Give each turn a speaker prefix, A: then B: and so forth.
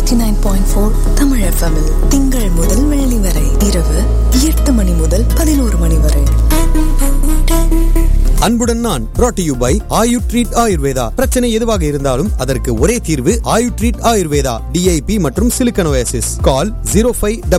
A: 89.4 Tamil FM திங்கள் முதல் வெள்ளி வரை இரவு 8 மணி முதல் 11 மணி வரை.
B: அன்புடன் நான் brought to you by Ayu treat Ayurveda. பிரச்சனை எதுவாக இருந்தாலும் அதற்கு ஒரே தீர்வு ஆயு ட்ரீட் ஆயுர்வேதா. DIP மற்றும் சிலிக்கன் ஓயாசிஸ். கால் 05